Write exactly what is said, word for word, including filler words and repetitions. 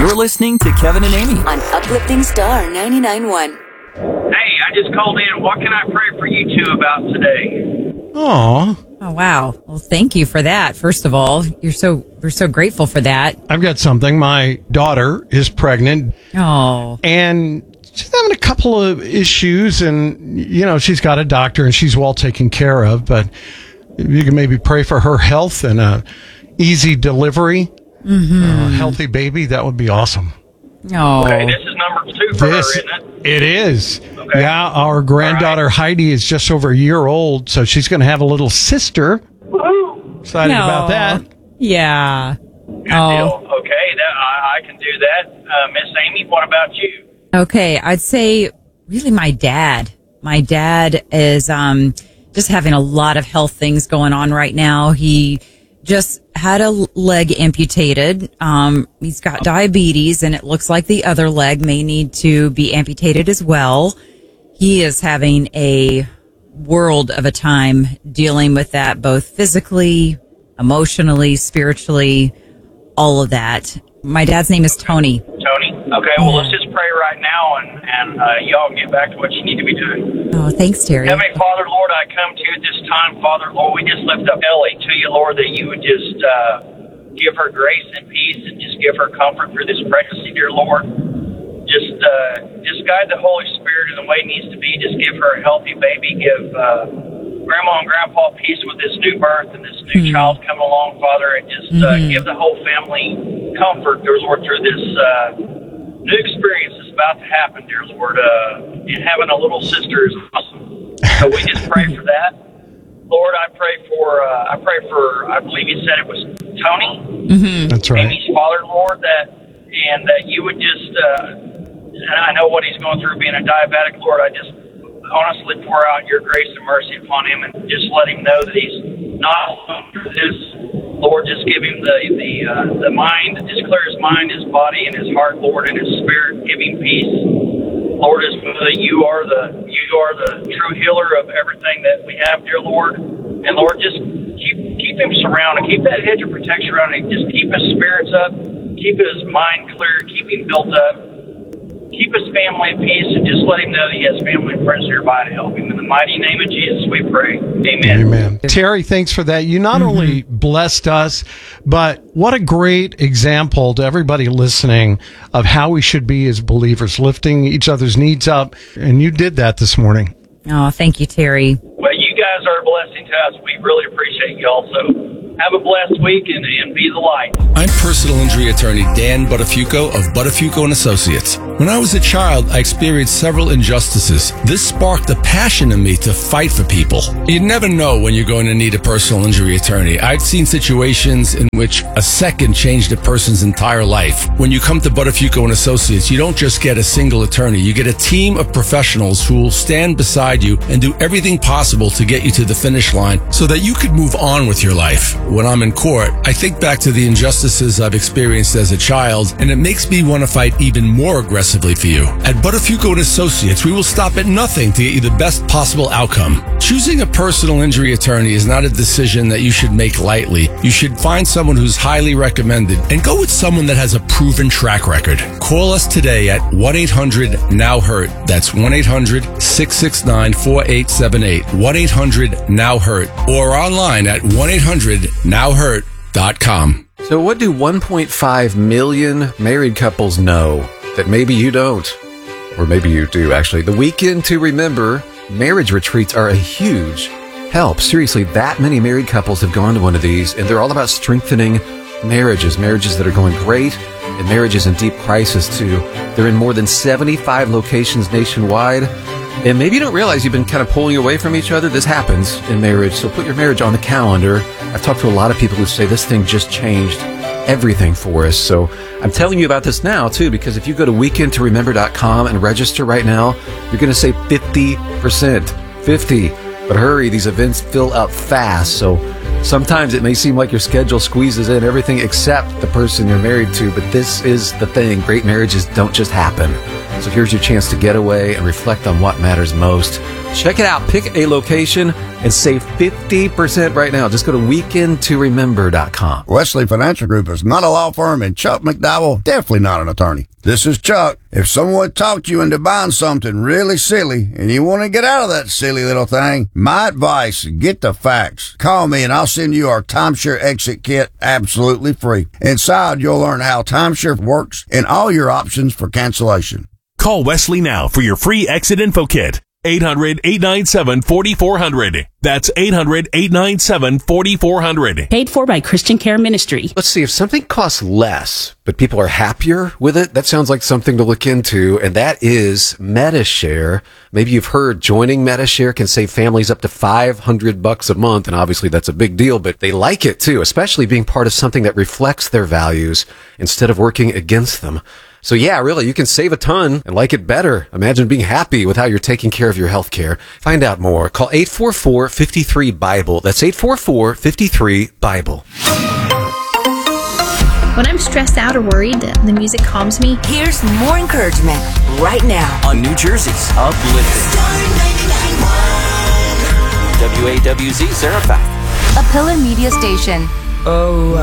You're listening to Kevin and Amy on Uplifting Star ninety-nine point one. Hey, I just called in. What can I pray for you two about today? Aw. Oh, wow. Well, thank you for that. First of all, you're so we're so grateful for that. I've got something. My daughter is pregnant. Oh. And she's having a couple of issues, and, you know, she's got a doctor, and she's well taken care of, but you can maybe pray for her health and a easy delivery, mm-hmm. a healthy baby. That would be awesome. Oh. Okay, this is number two for This, her, isn't it? it is. Okay. Yeah, our granddaughter right. Heidi is just over a year old, so she's going to have a little sister. Woohoo! Excited No. about that. Yeah. Good Oh. deal. Okay, that, I, I can do that. Uh, Miss Amy, what about you? Okay, I'd say really my dad. My dad is um, just having a lot of health things going on right now. He just had a leg amputated. Um, he's got diabetes, and it looks like the other leg may need to be amputated as well. He is having a world of a time dealing with that, both physically, emotionally, spiritually, all of that. My dad's name is Tony. Tony? Okay, well, let's just pray right now, and, and uh, y'all get back to what you need to be doing. Oh, thanks, Terry. Heavenly Father, Lord, I come to you at this time, Father, Lord, we just lift up Ellie to you, Lord, that you would just uh, give her grace and peace and just give her comfort through this pregnancy, dear Lord. Just uh, just guide the Holy Spirit in the way it needs to be. Just give her a healthy baby. Give uh, Grandma and Grandpa peace with this new birth and this new mm-hmm. child coming along, Father, and just uh, mm-hmm. give the whole family comfort, dear Lord, through this uh, new experience that's about to happen, dear Lord. Uh, and having a little sister is awesome. So we just pray for that. Lord, I pray for, uh, I pray for, I believe you said it was Tony. Mm-hmm. That's right. Amy's father, Lord, that, and that you would just, uh, and I know what he's going through being a diabetic, Lord. I just honestly pour out your grace and mercy upon him and just let him know that he's not alone through this. Lord, just give him the the uh, the mind, just clear his mind, his body, and his heart, Lord, and his spirit. Give him peace. Lord, is that you are the you are the true healer of everything that we have, dear Lord. And Lord, just keep keep him surrounded, keep that hedge of protection around him. Just keep his spirits up, keep his mind clear, keep him built up. Keep his family at peace, and just let him know that he has family and friends nearby to help him. In the mighty name of Jesus, we pray. Amen. Amen. Terry, thanks for that. You not mm-hmm. only blessed us, but what a great example to everybody listening of how we should be as believers, lifting each other's needs up. And you did that this morning. Oh, thank you, Terry. Well, you guys are a blessing to us. We really appreciate y'all. So have a blessed week and, and be the light. I'm personal injury attorney Dan Buttafuoco of Buttafuoco and Associates. When I was a child, I experienced several injustices. This sparked a passion in me to fight for people. You never know when you're going to need a personal injury attorney. I've seen situations in which a second changed a person's entire life. When you come to Buttafuoco and Associates, you don't just get a single attorney. You get a team of professionals who will stand beside you and do everything possible to get you to the finish line so that you could move on with your life. When I'm in court, I think back to the injustices I've experienced as a child, and it makes me want to fight even more aggressively for you. At Buttafuoco and Associates, we will stop at nothing to get you the best possible outcome. Choosing a personal injury attorney is not a decision that you should make lightly. You should find someone who's highly recommended and go with someone that has a proven track record. Call us today at one eight hundred now hurt. That's one eight hundred six six nine four eight seven eight. one eight hundred now hurt. Or online at one eight hundred now hurt dot com. So what do one point five million married couples know that maybe you don't? Or maybe you do, actually. The Weekend to Remember marriage retreats are a huge help. Seriously, that many married couples have gone to one of these, and they're all about strengthening marriages, marriages that are going great, and marriages in deep crisis, too. They're in more than seventy-five locations nationwide. And maybe you don't realize you've been kind of pulling away from each other. This happens in marriage, so put your marriage on the calendar. I've talked to a lot of people who say this thing just changed everything for us. So I'm telling you about this now, too, because if you go to weekend to remember dot com and register right now, you're going to save fifty percent. fifty. But hurry, these events fill up fast, so sometimes it may seem like your schedule squeezes in everything except the person you're married to, but this is the thing. Great marriages don't just happen. So here's your chance to get away and reflect on what matters most. Check it out. Pick a location and save fifty percent right now. Just go to weekend to remember dot com. Wesley Financial Group is not a law firm, and Chuck McDowell definitely not an attorney. This is Chuck. If someone talked you into buying something really silly and you want to get out of that silly little thing, my advice, get the facts. Call me and I'll send you our timeshare exit kit absolutely free. Inside, you'll learn how timeshare works and all your options for cancellation. Call Wesley now for your free exit info kit. eight hundred, eight nine seven, four four zero zero. That's eight hundred, eight nine seven, four four zero zero. Paid for by Christian Care Ministry. Let's see, if something costs less, but people are happier with it, that sounds like something to look into, and that is MediShare. Maybe you've heard joining MediShare can save families up to five hundred bucks a month, and obviously that's a big deal, but they like it too, especially being part of something that reflects their values instead of working against them. So yeah, really, you can save a ton and like it better. Imagine being happy with how you're taking care of your health care. Find out more. Call eight four four, five three, BIBLE. That's eight four four, five three, BIBLE. When I'm stressed out or worried, the music calms me. Here's more encouragement right now on New Jersey's Uplifting. W A W Z, Sarah Fact. A Pillar Media station. Oh,